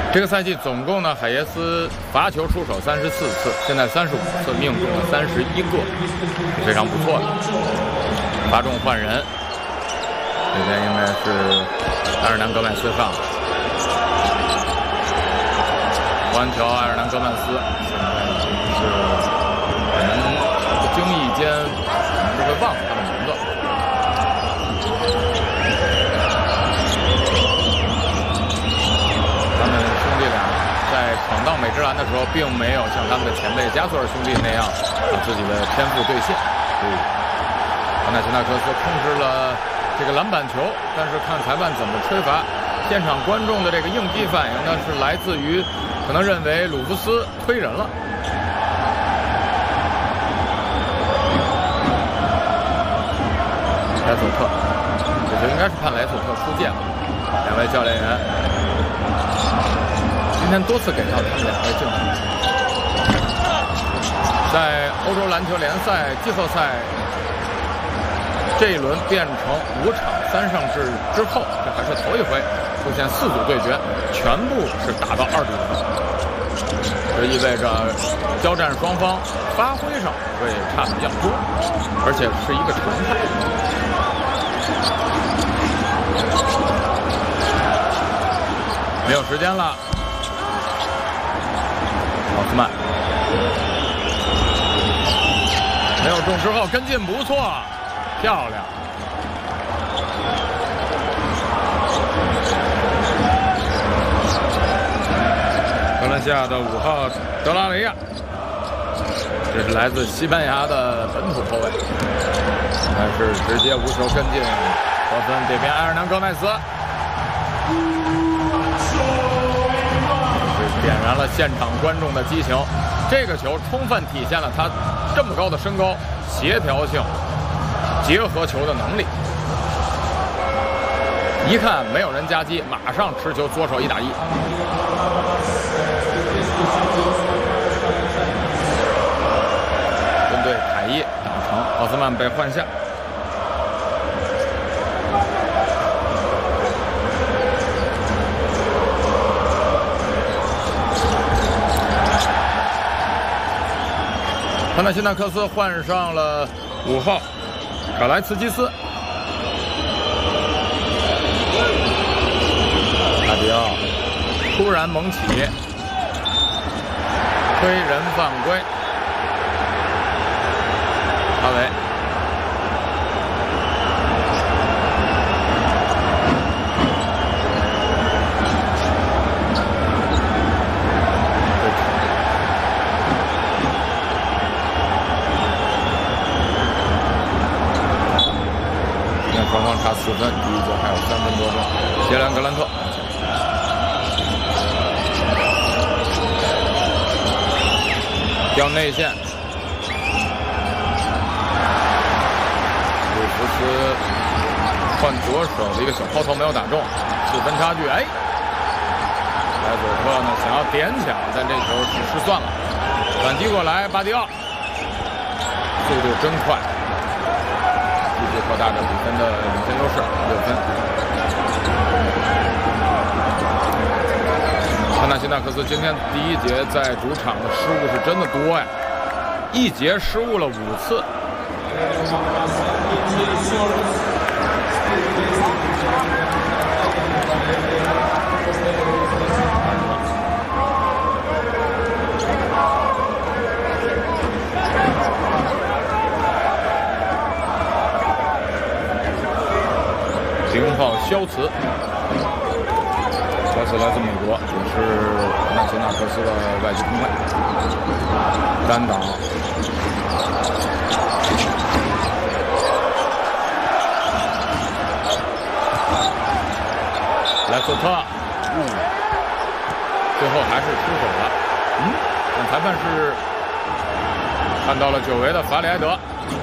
这个赛季总共呢，海耶斯罚球出手34次，现在35次，命中了31个，是非常不错的。罚中换人，这边应该是埃尔南戈麦斯上，换球埃尔南戈麦斯，现在已经是我们不经意间可能就会忘了他的名字。他们兄弟俩在闯荡美职篮的时候，并没有像他们的前辈加索尔兄弟那样把自己的天赋兑现。帕纳辛纳克斯控制了这个篮板球，但是看裁判怎么吹罚。现场观众的这个应激反应呢，是来自于可能认为鲁夫斯推人了。莱索特，这就应该是判莱索特出界了。两位教练员今天多次给到他们两位镜头。在欧洲篮球联赛季后赛这一轮变成5场3胜制之后，这还是头一回出现4组对决，全部是打到2比0。这意味着交战双方发挥上会差比较多，而且是一个常态。没有时间了，奥斯曼没有中之后跟进不错，漂亮。哥伦西亚的5号德拉雷亚，这是来自西班牙的本土后卫，但是直接无球跟进得分。这边埃尔南戈麦斯是点燃了现场观众的激情。这个球充分体现了他这么高的身高、协调性、结合球的能力。一看没有人夹击，马上持球左手1打1。针对凯伊打成，奥斯曼被换下。帕纳辛纳克斯换上了5号卡莱茨基斯。阿迪奥突然猛起，推人犯规。哈维双方差4分，第一节还有3分多钟。杰兰格兰特掉内线，鲁弗斯换左手的一个小抛投没有打中，4分差距。哎，莱索特呢想要点抢，但这球是失算了。反击过来，巴迪奥速度真快。继续扩大着比分的领先优势，6分。帕纳辛纳克斯今天第一节在主场的失误是真的多呀，一节失误了5次。0号肖茨，肖茨来自美国，也是帕纳辛纳克斯的外籍同卫，单挡。莱索特，最后还是出手了。但裁判是看到了久违的法里埃德。